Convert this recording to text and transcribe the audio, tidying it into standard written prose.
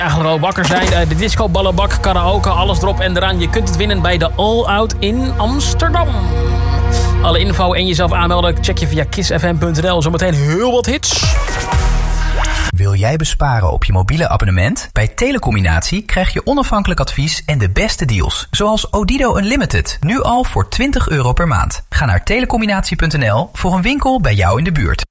Eigenlijk al wakker zijn. De disco, ballenbak, karaoke, alles erop en eraan. Je kunt het winnen bij de All Out in Amsterdam. Alle info en jezelf aanmelden check je via kissfm.nl. Zometeen heel wat hits. Wil jij besparen op je mobiele abonnement? Bij Telecombinatie krijg je onafhankelijk advies en de beste deals. Zoals Odido Unlimited, nu al voor €20 per maand. Ga naar telecombinatie.nl voor een winkel bij jou in de buurt.